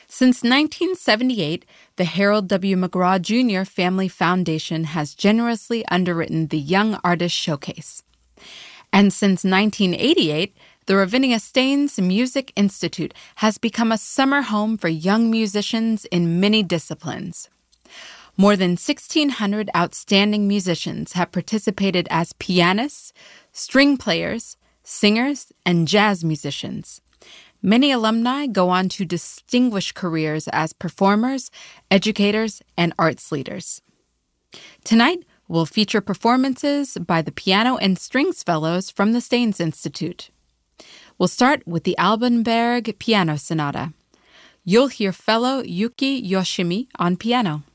Since 1978, the Harold W. McGraw Jr. Family Foundation has generously underwritten the Young Artist Showcase. And since 1988, the Ravinia Staines Music Institute has become a summer home for young musicians in many disciplines. More than 1,600 outstanding musicians have participated as pianists, string players, singers, and jazz musicians. Many alumni go on to distinguished careers as performers, educators, and arts leaders. Tonight, we'll feature performances by the Piano and Strings Fellows from the Staines Institute. We'll start with the Alban Berg Piano Sonata. You'll hear fellow Yuki Yoshimi on piano.